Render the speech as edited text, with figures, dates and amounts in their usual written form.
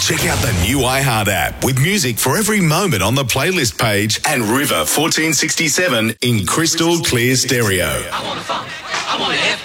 Check out the new iHeart app with music for every moment on the playlist page and River 1467 in crystal clear stereo. I want a funk. I want an